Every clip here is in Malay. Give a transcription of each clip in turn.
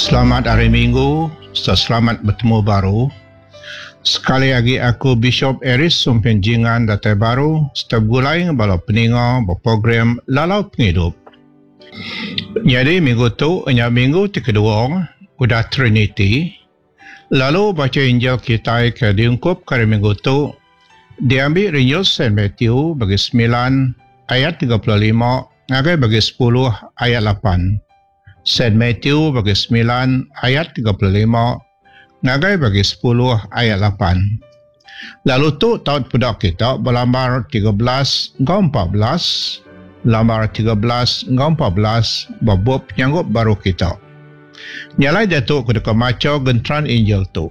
Selamat hari Minggu, selamat bertemu baru. Sekali lagi aku Bishop Eris Sumpenjingan Datai Baru, setiap gulai bala peninga berprogram Lalau Penghidup. Jadi minggu tu, minggu kedua, udah Trinity. Lalu baca Injil kita ke diungkup kali minggu tu, diambil Injil Saint Matthew bagi 9 ayat 35, ngagai bagi 10 ayat 8. Saint Matthew bagi 9 ayat 35, ngagai bagi 10 ayat 8. Lalu tu tahun pudak kita berlambar 13 ngau 14, lambar 13 ngau 14, babub nyanggup baru kita. Nyalai jatuh ke dekat maca gentran Injil tu.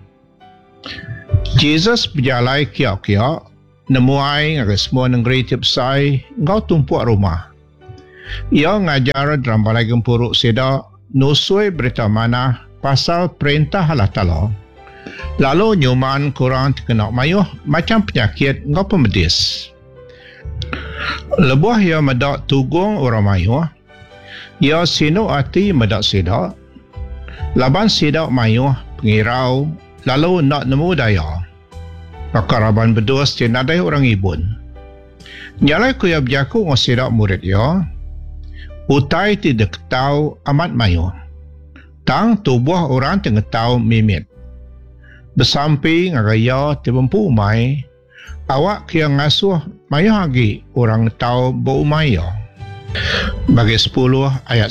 Jesus berjalai kiak-kiak, nemuai ngagai semua negeri tipsai, ngau tumpuk rumah. Ia ngajar dalam balai gempuruk seda nusui berita mana pasal perintah Allah Ta'ala. Lalu nyuman kurang terkena mayuh macam penyakit ngau pemedis. Lebuh ia medak tugung orang mayuh. Ia sinu hati medak seda. Laban sedak mayuh pengirau lalu nak nemu daya. Maka raban berdua senadai orang ibun. Nyalai kuya berjaku ngau sedak murid ia. Utai tidak tahu amat mayuh. Tang tubuh orang tengah tahu mimit. Bersamping agaya terpempu umai, awak kia ngasuh mayuh lagi orang tahu berumai ya. Bagi 10 ayat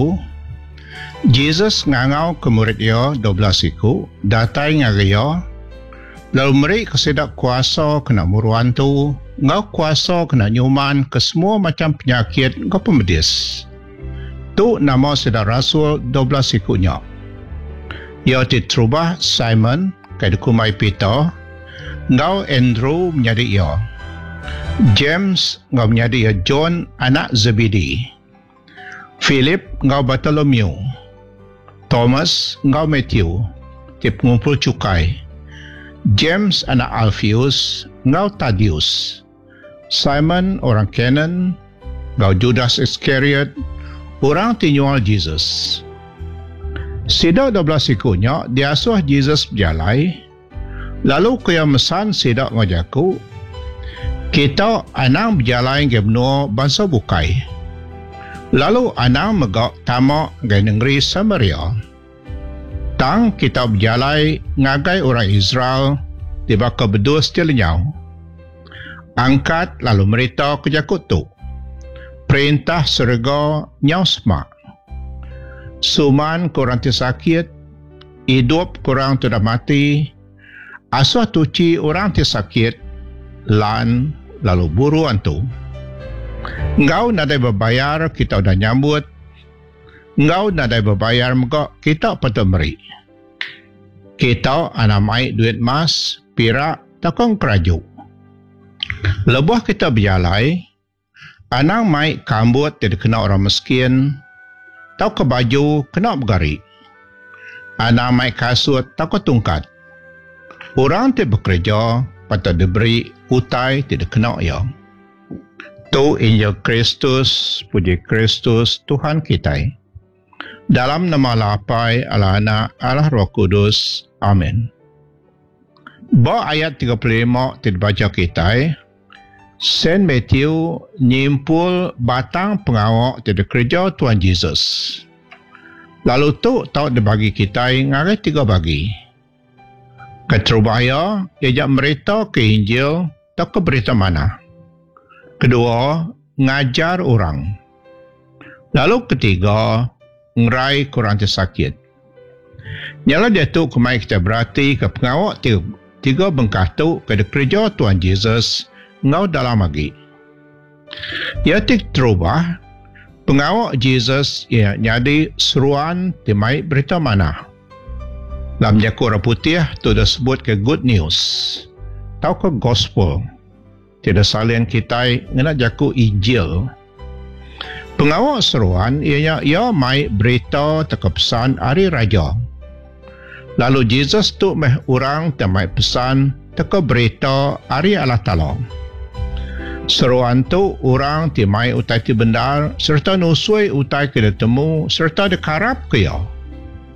1, Jesus ngangau ke murid ia 12 iku, datai ngagaya, lalu mereka kesedak kuasa kena muruan tu, ngau kuasa kena nyuman ke semua macam penyakit ngau pemedis. Tu nama sedar Rasul 12 ikutnya. Ia terubah Simon, kaya kumai Peter, ngau Andrew menjadi ia. James ngau menjadi ia John anak Zebedi. Philip ngau Bartholomew. Thomas ngau Matthew, tip pengumpul cukai. James anak Alphaeus ngau Thaddeus. Simon orang Canaan, ngau Judas Iscariot, orang tinjual Jesus. Sedak 12 ikutnya, diasuh Jesus berjalai, lalu kaya mesan sedak ngajaku, kita anang berjalai ke benua bangsa bukai. Lalu anang megak tamak ke negeri Samaria. Tang kita berjalai ngagai orang Israel, tiba ke berdua setiap angkat lalu merita kejakut tu. Perintah surga nyau semak. Suman korang tersakit, hidup korang sudah mati, asuh tuci orang tersakit, lan lalu buru antu. Engkau nadai berbayar, kita dah nyambut. Engkau nadai berbayar, maka kita patut beri. Kita anak mai duit emas, pirak, takong keraju. Lebuh kita berjalai, anang mai kambut tidak kena orang miskin, tau ke baju kena bergari. Anang mai kasut tau ke tungkat. Orang tidak bekerja, patut diberi utai tidak kena ya. Tu Injil Kristus, puji Kristus Tuhan kita. Dalam nama Lapai, Allah Anak, Allah Roh Kudus. Amin. Ba ayat 35 tidak baca kita. Saint Matthew nyimpul batang pengawak dari kerja Tuhan Jesus. Lalu tu tahu dibagi kita ngarai 3 bagi. Keterubaya, ia merita ke Injil, tak ke berita mana. Kedua, ngajar orang. Lalu ketiga, ngerai korang tersakit. Nyala dia tu kemai kita berarti ke pengawak 3 bengkah tu ke kerja Tuhan Jesus, ngau dalam lagi. Ia tik terubah, pengawak Jesus ia jadi seruan timai berita mana. Dalam jaku orang putih tu dah sebut ke good news. Tahu ke gospel. Tidak salin kita ngena jaku Injil. Pengawak seruan ia mai berita terkepesan hari raja. Lalu Jesus tu meh orang temai pesan teka berita hari Allah Ta'ala. Seruan tu orang timai utai ti bendar serta nusui utai ke temu serta dekarap ke ya.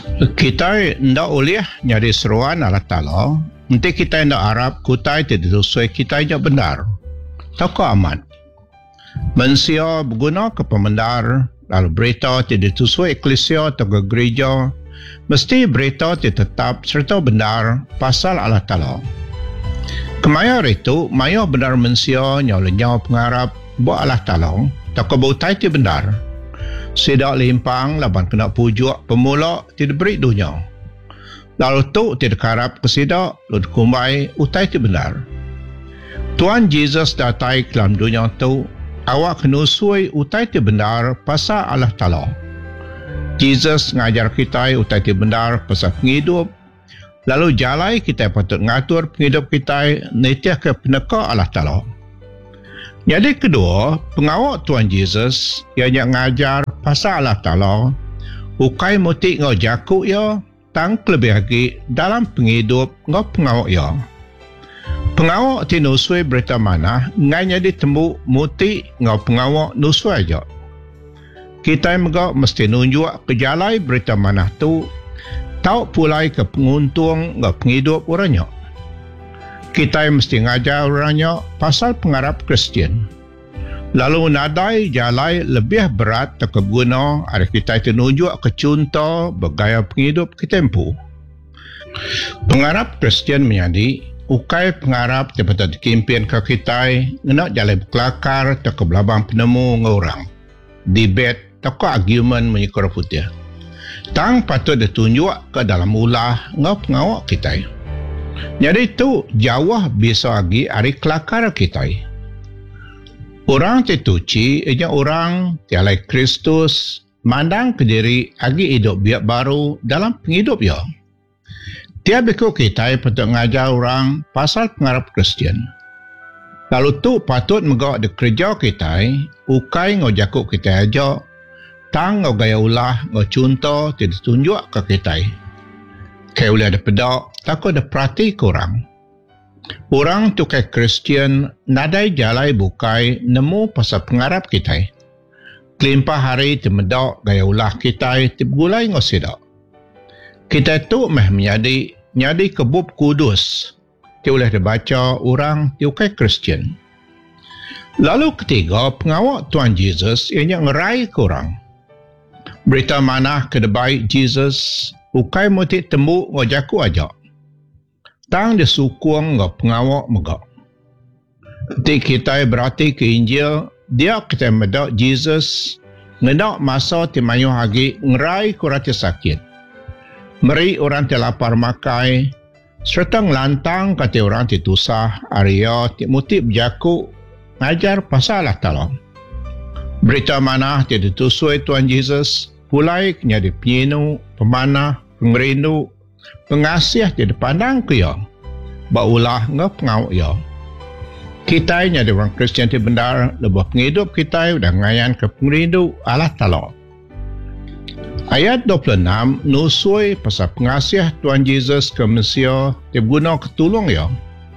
Kita ndak boleh nyari seruan Allah Ta'ala. Nanti kita ndak harap kutai tidak sesuai kita je benar. Tak aman. Manusia berguna ke pembenar, lalu berita tidak sesuai eklesia atau ke gereja, mesti berita tetap serta benar pasal Allah Ta'ala. Kemaya itu, maya benar manusia nyawa pengharap buat Allah Ta'ala, tak kebutai ti benar. Sedak limpang, laban kena pujuk pemula tidak beri dunia. Lalu tu tidak harap kesedak, lalu kumbai utai ti benar. Tuhan Yesus datai ke dalam dunia tu, awak kena usui utai ti benar pasal Allah Ta'ala. Yesus ngajar kita utai ti benar pasal penghidup, lalu jalai kita patut ngatur penghidup kita netiah ke peneka Allah Ta'ala. Jadi kedua, pengawak Tuhan Yesus yang ngajar pasal Allah Ta'ala, ukai muti ngau jakuk ya, tang lebih lagi dalam penghidup ngau pengawak ya. Pengawak ti nusui berita mana, ngai jadi temu muti ngau pengawak nusui aja. Kita juga mesti nunjuk ke jalai berita mana tu, tahu pulai ke penguntung ngau penghidup orangnya. Kita mesti ngajar orangnya pasal pengharap Kristian. Lalu nadai jalai lebih berat tak keguna ada kita tunjuk ke contoh bergaya penghidup kita tempuh. Pengharap Kristian menjadi ukai pengharap dapat dikimpin ke kita nak jalai berkelakar tak kebelabang penemu ngorang. Debate tak argument menyikor putih. Tang patut ditunjuk ke dalam ulah ngau pengawak kita. Jadi itu jauh bisa lagi hari kelakar kita. Orang tertuci ialah orang tialai Kristus mandang ke diri agi hidup biak baru dalam penghidup ya. Tiap beku kita patut ngajar orang pasal pengharap Kristian. Lalu tu patut megak di kerja kita, ukai ngau jakuk kita aja, tang ngau gaya ulah ngau contoh tidak tunjuk ke kita. Kaya boleh ada pedak, takut ada perhati korang. Orang tukai Kristian nadai jalai bukai nemu pasal pengharap kita. Kelimpah hari temedak gaya ulah kita tibgulai ngosidak. Kita tu meh nyadi kebub kudus. Dia boleh dibaca orang tukai Kristian. Lalu ketiga, pengawak Tuhan Yesus ianya ngerai korang. Berita mana kedebai Jesus ukai muti temu ngajaku aja. Tang disukung ngak pengawak megak. Ketika kita berarti ke Injil, dia kita medak Jesus ngedak masa timayu hagi ngerai kurati sakit. Meri orang telapar makai, serta ngelantang kata orang titusah, Arya timuti berjaku ngajar pasal Allah Ta'ala. Berita mana tidak ditusui Tuhan Yesus, pulai nyadi pienu, pemanah, pengerindu, pengasih jadi pandang ke ya. Baulah ngap ngau ya. Kita nyadi orang Kristian ti benar, lebih penghidup kita dan ngayan ke pengerindu Allah Ta'ala. Ayat 26 nusui pasal pengasih Tuhan Yesus ke Mesia ti guna ketulung ya.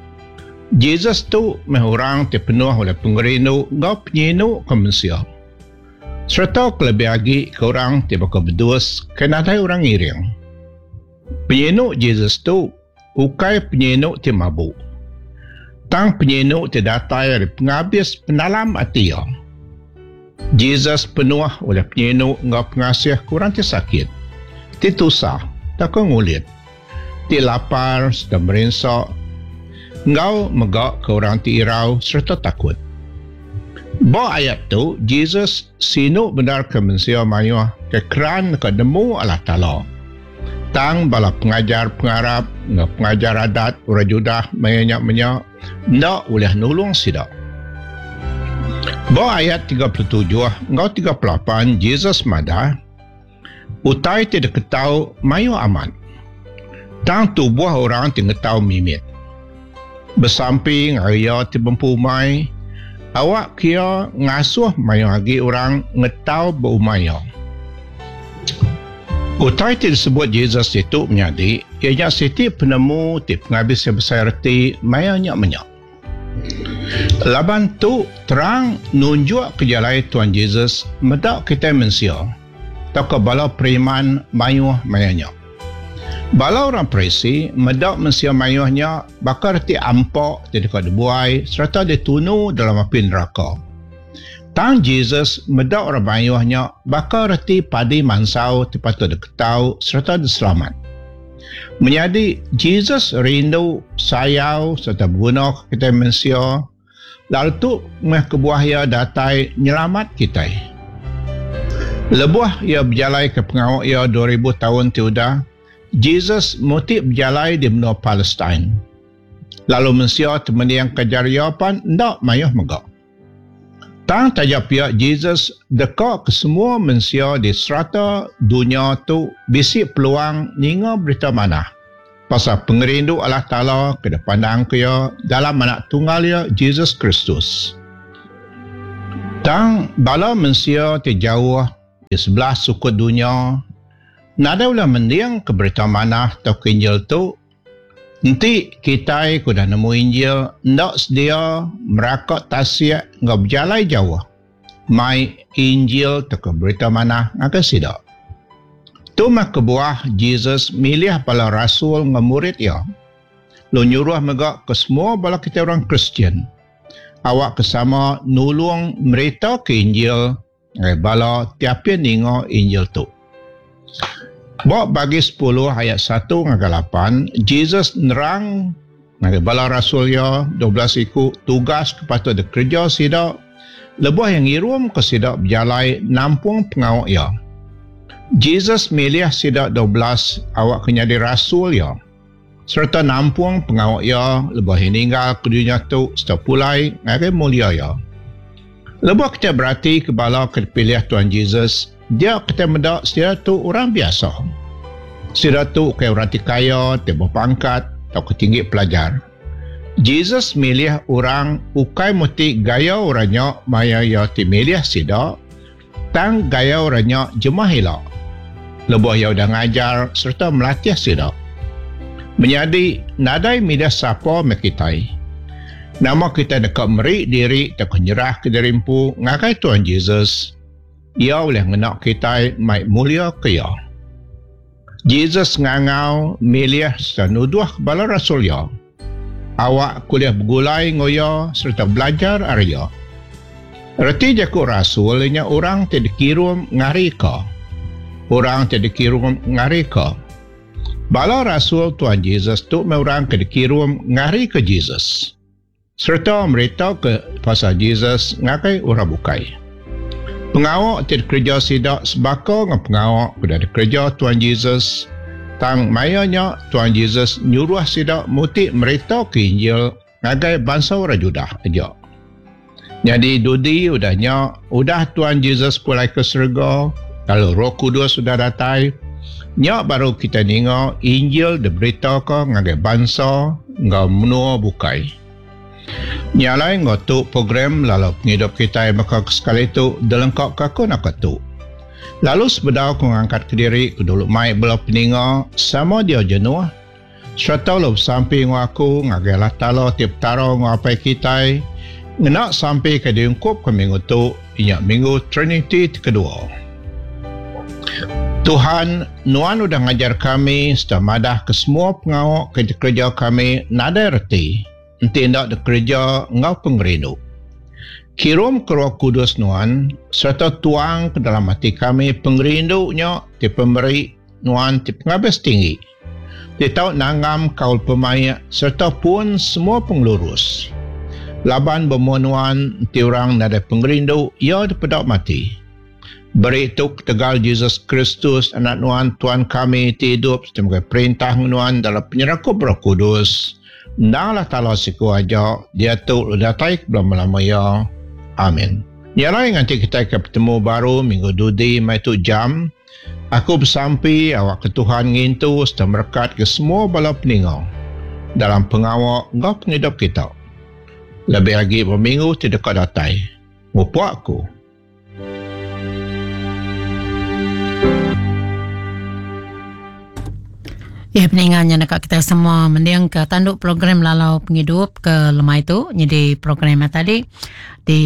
Jesus tu orang ti penuh oleh pengerindu ngap penyinu ke Mesia. Serta kelebih lagi ke orang ti bakal berdus kena ada orang iring. Penyinuk Jesus tu ukai penyinuk ti mabuk. Tang penyinuk ti datai dari penghabis penalam hati ya. Jesus penuh oleh penyinuk ngau pengasih kurang ti sakit. Ti tusah, tak ngulit. Ti lapar, sedang merinsak. Ngau megak ke orang ti irau serta takut. Bawa ayat tu, Jesus sinuk benar ke manusia mayuh ke keran ke demu Allah Ta'ala. Tang bala pengajar pengharap, pengajar adat, orang judah, menyak-menyak, ndak boleh nulung sidak. Bawa ayat 37, ngau 38, Jesus mada, utai tidak ketau mayu aman. Tang tubuh orang tidak tahu mimit. Bersamping ayat timpumai, awak kia ngasuh mayu lagi orang ngetau berumaya. Utai disebut Jesus itu menjadi ianya siti penemu ti penghabis yang besar reti mayanya menyak. Laban tu terang nunjuk kejalai Tuhan Yesus medak kita manusia. Tak bala preman mayu mayanya. Bala orang Parisi medak mensia mayuhnya bakal reti ampok di dekat debuai serta ditunu dalam api neraka. Tang Jesus medak orang mayuhnya bakal reti padi mansau tipatu deketau serta diselamat. Menjadi Jesus rindu sayau serta berguna kita mensia lalu tu meh kebuah ia datai nyelamat kita. Lebuah ia berjalai ke pengawak ia 2000 tahun tiudah, Jesus muti berjalai di benua Palestin. Lalu mensia temani yang kejar jawapan ndak mayuh megak. Tang tajap pihak Jesus dekat ke semua mensia di serata dunia tu bisik peluang ninga berita manah. Pasal pengerindu Allah Ta'ala ke depan dia dalam anak tunggal dia Jesus Kristus. Tang bala mensia terjauh di sebelah sukut dunia, nada ulah mendiang ke berita manah atau ke Injil tu, nanti kita kuda nemu Injil, ndak sedia merakot tasiak ngau berjalai jauh. Mai Injil atau ke berita manah ngaka sidak. Tu mah kebuah Jesus milih bala rasul ngemurid ia. Lo nyuruh megak ke semua bala kita orang Kristian. Awak kesama nulung merita ke Injil, bala tiapin ningo Injil tu. Bawa bagi 10 ayat 1 ngaka 8, Jesus nerang bala rasul ia 12 ikut tugas kepada kerja sidak. Lebuh yang irum ke sidak berjalai nampung pengawak ia. Jesus milih sidak 12 awak kena di rasul ya. Serta nampung pengawak ya lebih meninggal ke dunia tu setiap pulai ngari mulia ya. Lebih kita berarti kebala kepilih Tuhan Jesus, dia kita mendak dia tu orang biasa. Dia tu kaya orang kaya, tiba pangkat atau ketinggi pelajar. Jesus milih orang ukai muti gaya orangnya maya ya timilih sidak, tang gaya orangnya jemah hilak. Lebuh ia dah ngajar serta melatih sidak. Menjadi nadai midah sapa mekitai. Nama kita dekat merik diri tak nyerah ke derimpu ngakai Tuhan Jesus. Ia boleh ngenak kita mai mulia ke ia. Jesus ngangau milih sanuduh bala rasul ia. Awak kuliah bergulai ngoya serta belajar arya. Reti jakuk rasulnya orang tidak kirim ngari ka. Orang tidak kirim ngari ka. Bala rasul Tuhan Jesus tu orang tidak kirim ngari ke Jesus. Serta merita ke pasal Jesus ngakai orang bukai. Pengawak tidak kerja sidak sebaka dengan pengawak sudah kerja Tuhan Jesus. Tang mayanya Tuhan Jesus nyuruh sidak muti merita ke Injil ngagai bangsa orang Judah aja. Jadi dudi udah Tuhan Jesus pulai ke surga. Kalau Roh Kudus sudah datang, baru kita dengar Injil diberitakan ngagai bangsa ngau menua bukai. Nyalai ngotu program lalu penghidup kita maka sekali itu dilengkap kaku nak tu. Lalu sebedau ku ngangkat ke diri ku dulu mai bela peninga sama dia jenuh. Serta lu sampai ngaku ngagai Allah Ta'ala tiap taro ngapai kita ngenak sampai ke diungkup ke minggu tu inyak minggu Trinity kedua. Tuhan, Nuan udah ngajar kami setamadah ke semua pengawak kerja kami nada erti. Nanti nak kerja ngau pengerindu. Kirim ke Roh Kudus Nuan serta tuang ke dalam hati kami pengerindunya di pemberi Nuan di pengabas tinggi. Dia tahu nangam kaul pemain serta pun semua pengelurus. Laban bermonuan nanti orang nada pengerindu ia dipedak mati. Beri itu tegal Jesus Kristus anak Nuan Tuhan kami hidup sebagai perintah Nuan dalam penyerahku Roh Kudus. Nanglah Ta'ala siku aja dia tu datai belum lama ya. Amin. Yalah nanti kita ketemu baru minggu dudi mai tu jam. Aku bersampai awak ke Tuhan ngintu serta berkat ke semua bala peningau dalam pengawak ngau penghidup kita. Lebih lagi berminggu tidak datai. Mupuak aku. Ya, peninggalnya nak kita semua mendiang ke tanduk program Lalau Penghidup ke lemah itu. Jadi program tadi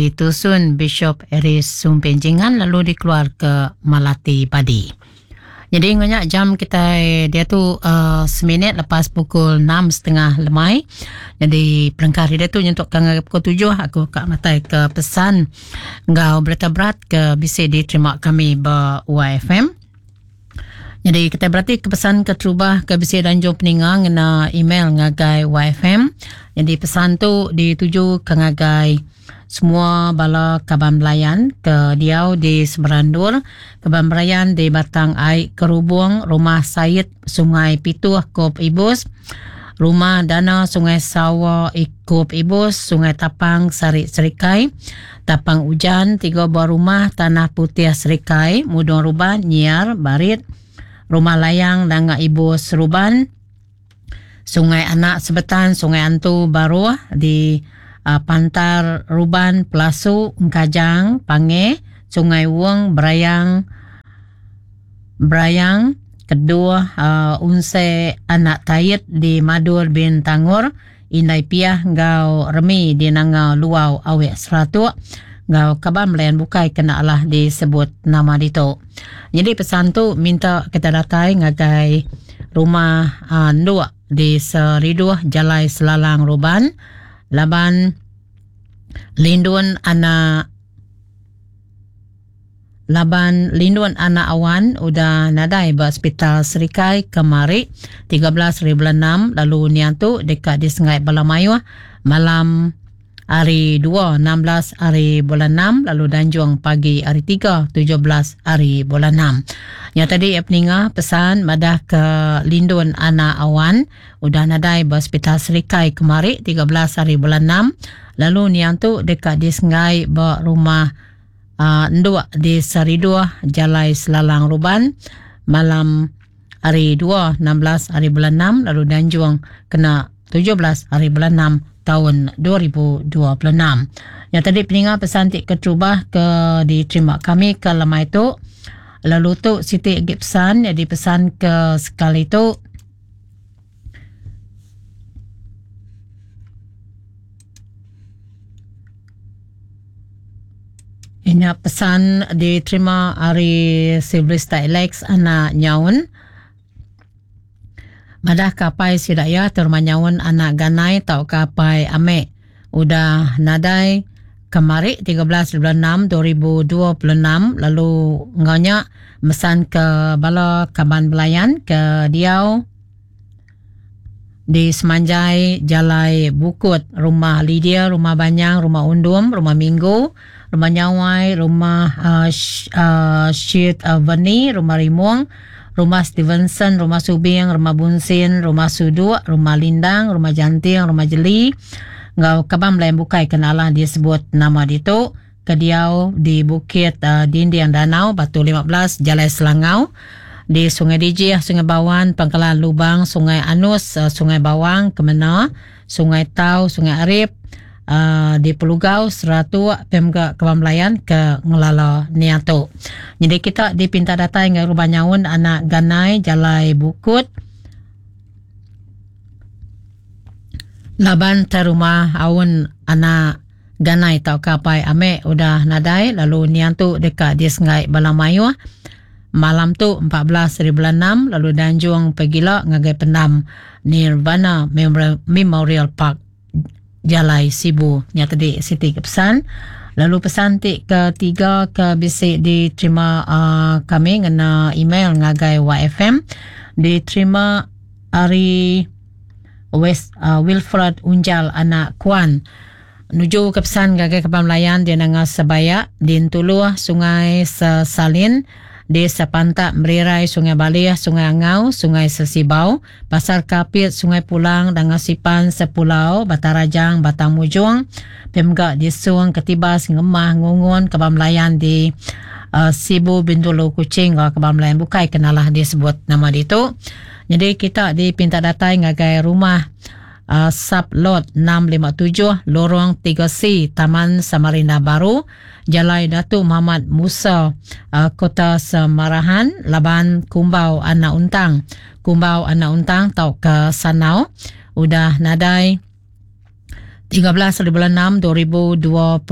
ditusun Bishop Eris Sumpenjingan lalu dikeluar ke Malati Padi. Jadi ingatnya jam kita dia tu seminit lepas pukul 6.30 lemai. Jadi pelengkar dia tu nyentuk ke pukul 7 aku kak matai ke pesan ngau berita berat ke bisa diterima kami ba YFM. Jadi kita berarti kepesan ke terubah ke bisi danjung peninga ngena email ngagai YFM. Jadi pesan tu dituju ke ngagai semua bala kaban belayan ke Diau di Semerandur, kaban belayan di Batang Ai Kerubung, Rumah Said Sungai Pituh Kop Ibus, Rumah Dana Sungai Sawa Kop Ibus, Sungai Tapang Sari Serikai, Tapang Ujan 3 buah rumah Tanah Putih Serikai, Mudong Ruban Nyiar Barit, Rumah Layang Danga Ibu Seruban, Sungai Anak Sebetan, Sungai Antu Baru di Pantar Ruban Pelasu Engkajang Pange, Sungai Wong Brayang kedua Unse Anak Tayit di Madur bin Tangur, Indai Piah Ngau Remi di Nangau Luau Awek Seratu, Ngau Kaban Melayan Bukai kena lah disebut nama dito. Jadi pesan tu minta kita datai ngagai rumah Ndua di Seriduh Jalai Selalang Ruban, laban lindun anak awan udah nadai ba hospital Serikai Kemari 13.6 lalu nian tu dekat di Sengai Balamayu malam hari 2 16 hari bulan 6 lalu Danjung pagi hari 3 17 hari bulan 6. Yang tadi peninga pesan madah ke lindun anak awan udah nadai ba hospital Serikai Kemari 13 hari bulan 6 lalu nian tu dekat di Sengai ba rumah Ndua di Seriduh Jalai Selalang Ruban malam hari 2 16 hari bulan 6 lalu Danjung kena 17 hari bulan 6 tahun 2026. Yang tadi peninga pesan tik keterubah ke diterima kami ke lemah itu. Lalu tu Siti Gibson jadi pesan ke sekali tu ini pesan diterima hari Silvesta Alex anak nyaun. Madah kapai sidaya terma nyaun anak ganai tau kapai ame. Udah nadai Kemari 13 bulan 6 2026 lalu ngaunya mesan ke bala kaban belayan ke Diau di Semanjai Jalai Bukut, Rumah Lydia, Rumah Banyang, Rumah Undum, Rumah Minggu, Rumah Nyawai, Rumah Syed Vani, Rumah Rimuang, Rumah Stevenson, Rumah Subing, Rumah Bunsin, Rumah Sudu, Rumah Lindang, Rumah Janting, Rumah Jeli. Ngau kabam lain bukai kenalah dia sebut nama itu ke Diau di Bukit Dindiang Danau, Batu 15, Jalai Selangau, di Sungai Dijih, Sungai Bawan, Pangkalan Lubang, Sungai Anus, Sungai Bawang, Kemena, Sungai Tau, Sungai Arif, di Pelugau, Seratu, Pemga Kabam Melayan ke Ngelala Niato. Jadi kita dipinta data dengan Rumah Nyaun anak ganai Jalai Bukut. Laban terumah awun anak ganai tau kapai ame udah nadai lalu nian tu dekat di Sengai Balamayu. Malam tu 14 bulan 6 lalu Danjung pegila ngagai pendam Nirvana Memorial Park Jalai Sibu. Nya tadi Siti pesan. Lalu pesan tik ketiga ke bisik diterima kami ngena email ngagai YFM diterima hari Wilfred Unjal anak Kuan nuju ke pesan gagai Kabam Melayan di Nanga Sebaya di Ntuluh Sungai Salin di Sepantak Merirai Sungai Balih Sungai Angau Sungai Sesibau Pasar Kapit Sungai Pulang Dangasipan Sepulau Batarajang Batang Mujung Pemga di Sung Ketibas Ngemah Ngungun Kabam Melayan di Sibu Bintulu Kucing Kabam Melayan bukai kenalah disebut nama itu. Jadi kita dipinta datai ngagai rumah Sublot 657 Lorong 3C Taman Samarinda Baru Jalai Datuk Muhammad Musa Kota Semarahan Laban Kumbau Anak Untang tau ke Sanau udah nadai 13 bulan 6 2026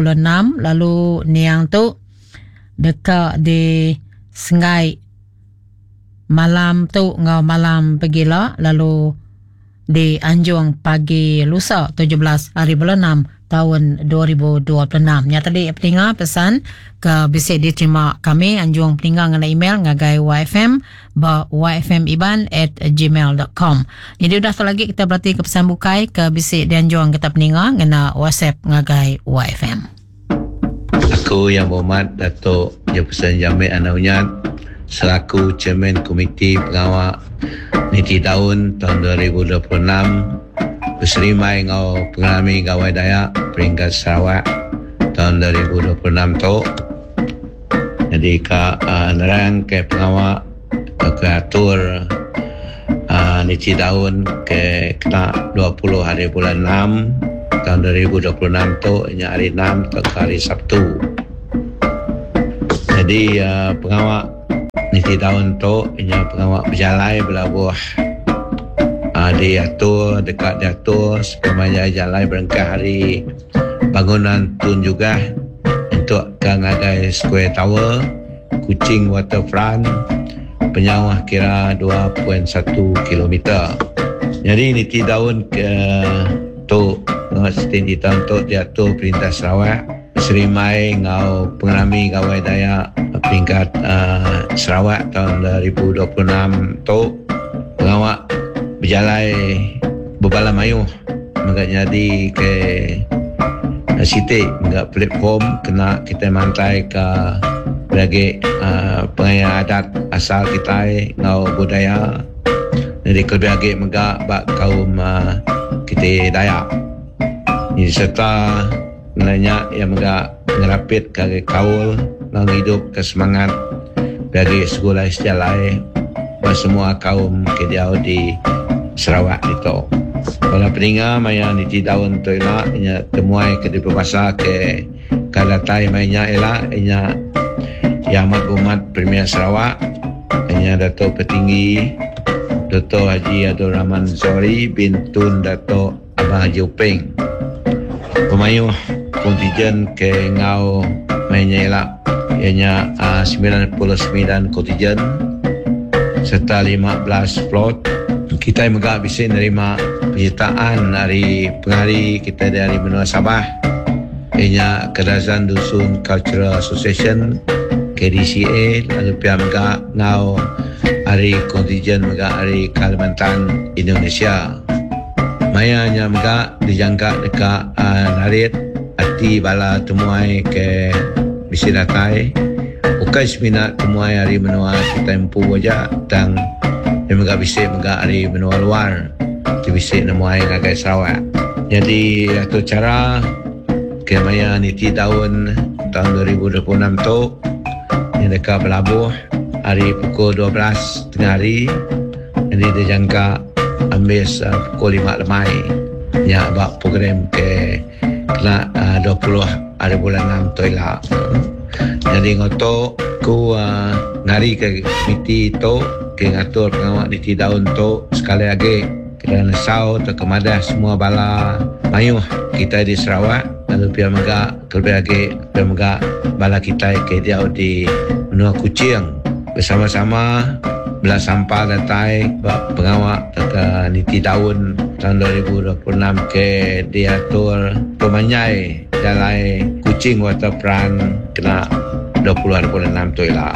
lalu niang tu dekat di Sengai malam tu ngau malam pegila, lalu di Anjung pagi lusa 17 hari bulan 6 tahun 2026. Nya tadi pendengar pesan ke bisa diterima kami Anjung pendengar ngana email ngagai YFM yfmiban@gmail.com. Jadi udah tu lagi kita berarti ke pesan bukai ke bisa di Anjung kita pendengar ngana WhatsApp ngagai YFM. Aku yang berhormat Datuk Jefferson Jamil Anaunyat selaku Chairman Komiti Pengawal Niti Tahun 2026 berserimai ngau pengalami gawai Dayak peringkat Sarawak tahun 2026 tu. Jadi nerang ke pengawal ke atur Niti Tahun ke kena 20 hari bulan 6 tahun 2026 tu nya hari 6 ke hari Sabtu. Jadi pengawal Niti Tahun tu nya pengawal berjalai belabuh diatur dekat diatur supaya jalai berengkah hari bangunan tun juga untuk kangagai Square Tower, Kuching Waterfront, penyawah kira 2.1 km. Jadi Niti Tahun ke tu Niti Tahun tu diatur Perintah Sarawak serimai ngau pengalami gawai Dayak peringkat Sarawak tahun 2026 tu pengawal berjalai berbala mayuh maka jadi ke sitik maka platform kena kita mantai ke bagi pengaya adat asal kita ngau budaya jadi kelebih maka bak kaum kita Dayak jadi serta nanya yang maka ngerapit ke kaul nang hidup ke semangat bagi sekolah sejalai semua kaum kediau di Sarawak itu. Kalau peninggal maya Niti Tahun tu elak inya temuai ke di permasa ke kadatai mainnya elak inya Yang Amat Berhormat Premier Sarawak inya Dato' Petinggi Dr. Haji Abdul Rahman Zohri bin Tun Dato' Abang Haji Upeng. Pemayuh kontijen ke ngau mainnya elak ianya 99 kontijen serta 15 float. Kita megak bisa menerima penyertaan dari penghari kita dari benua Sabah ianya Kedazan Dusun Cultural Association KDCA, lalu pihak megak ngau hari kontijen megak hari Kalimantan Indonesia mayanya megak dijangka dekat narit hati bala temuai ke bisi datai bukan seminat temuai hari benua kita empu wajah dan megak bisi megak hari benua luar di bisi nemuai ngagai Sarawak. Jadi satu cara kemaya Niti Tahun 2026 tu yang dekat Belabuh hari pukul 12 tengah hari jadi dijangka ambil pukul 5 lemai ya buat program ke kena 20 hari bulan 6 tu elak. Jadi ngotok ku ngari ke komiti tu ke ngatur pengawal Niti Tahun tu sekali lagi kerana sau terkemadah semua bala mayuh kita di Sarawak lalu pihak megak terlebih lagi pihak megak bala kita ke dia di benua Kuching bersama-sama belah sampah datai pengawal ke Niti Tahun 2026 ke diatur pemanyai dalai Kuching Waterfront kena 20 hari bulan 6 tu elak.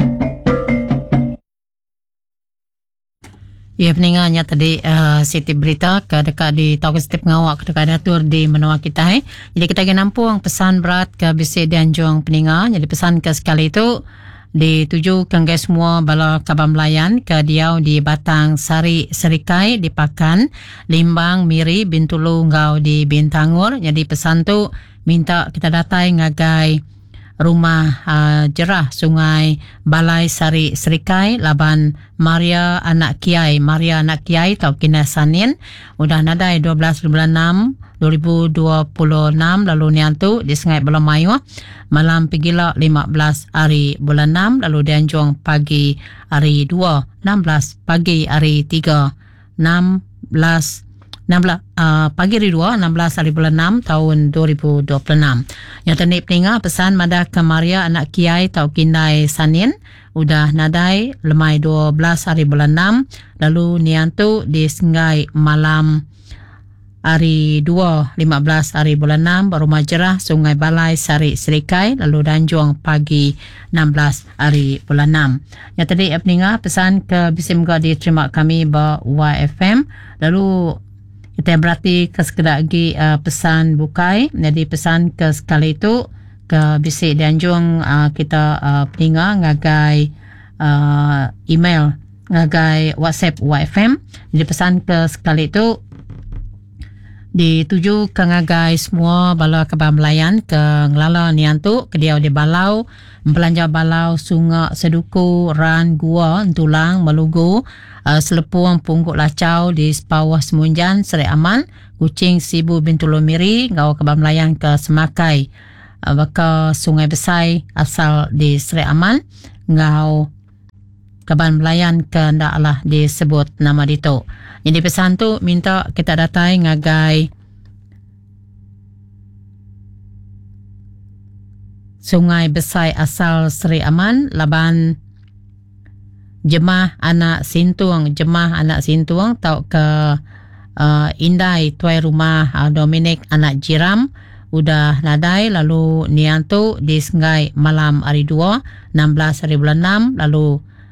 Ya peninggalnya tadi Siti berita ke dekat di Tauke Setiap Pengawak ke dekat datur di menua kita. Jadi kita akan nampung pesan berat ke bisi dianjung peninggal. Jadi pesan ke sekali itu dituju ke semua bala kabar melayan ke diau di Batang Sari Serikai di Pakan, Limbang Miri Bintulu Ngau di Bintangur. Jadi pesan tu minta kita datai ngagai rumah jerah Sungai Balai Sari Serikai laban Maria Anak Kiai tau kina Sanin udah nadai 12 bulan 6 2026 lalu niantu di Sungai Belamayu malam pigila 15 hari bulan 6 lalu dianjung pagi hari 2 16 pagi hari 3 16 pagi hari 16 hari bulan 6 tahun 2026. Yang tenik peninga pesan madah ke Maria anak kiai tau kindai Sanin udah nadai lemai 12 hari bulan 6 lalu niantu di Senggai malam hari 2 15 hari bulan 6 baru Majerah Sungai Balai Sari Serikai lalu Danjuang pagi 16 hari bulan 6. Yang tadi peninga pesan ke bisim ga diterima kami ba YFM lalu kita berarti ke sekedar lagi pesan bukai. Jadi pesan ke sekali itu ke bisik Danjuang kita peninga ngagai email ngagai WhatsApp YFM. Jadi pesan ke sekali itu dituju ke ngagai semua bala Kabar Melayan ke ngelala niantu ke dia di balau belanja balau sungai seduku ran gua tulang melugu selepung pungguk lacau di Sepawah Semunjan Serai Aman Kucing Sibu Bintulu Miri ngau Kabar Melayan ke Semakai baka Sungai Besai asal di Serai Aman ngau Kabar Melayan ke ndaklah disebut nama dito. Jadi pesan tu minta kita datai ngagai Sungai Besai asal Serai Aman laban jemaah anak sintuang tau ke Indai tuai rumah Dominic anak jiram udah nadai lalu niantu di Senggai malam hari 2 16 hari bulan 6 lalu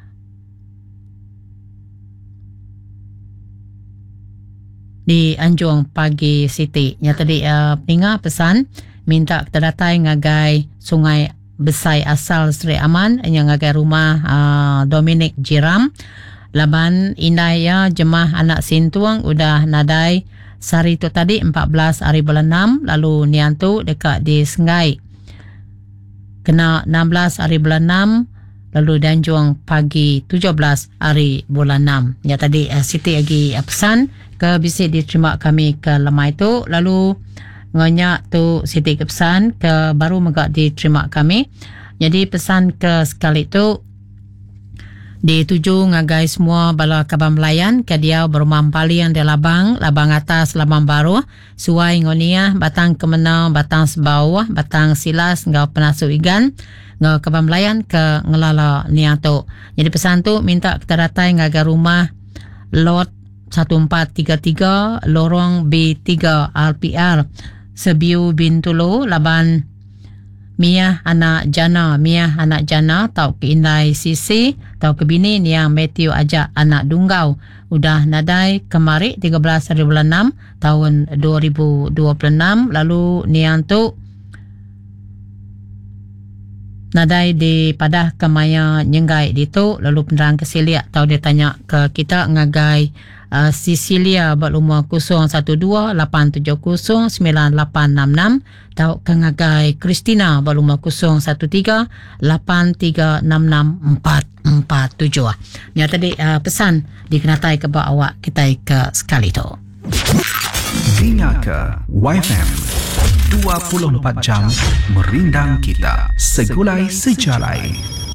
di Anjung pagi Siti. Yang tadi peninga pesan minta kita datai ngagai Sungai Besai asal Serai Aman yang ngagai rumah Dominic Jiram laban indaya jemaah anak sintuang udah nadai sari tu tadi 14 hari bulan 6 lalu niantu dekat di Senggai kena 16 hari bulan 6 lalu Danjuang pagi 17 hari bulan 6. Ya tadi Siti lagi pesan ke bisik diterima kami ke lemai tu lalu ngonyak tu Siti ke pesan ke baru megak diterima kami. Jadi pesan ke sekali tu dituju ngagai semua bala Kabar Melayan ke dia berumah palian di labang atas labang baru suai ngonia batang kemenang batang sebawah batang silas ngau penasu igan ngau Kabar Melayan ke ngelala niatu. Jadi pesan tu minta kita datai ngagai rumah lot 1433 lorong B3 RPR Sebiu Bintulu laban Mia anak jana tau ke Indai Sisi tau ke bini yang Matthew ajak anak Dunggau udah nadai kemari 13 hari bulan 6 tahun 2026 lalu niang tu nadai di Padah Kemaya Nyenggai ditu lalu penerang kesiliak tau dia tanya ke kita ngagai Sisilia berlumur 012-870-9866 tau ke ngagai Christina berlumur 013-8366447. Ni tadi pesan dikenatai ke awak kita ke sekali tu. Dengar ke YFM 24 jam merindang kita segulai sejalai.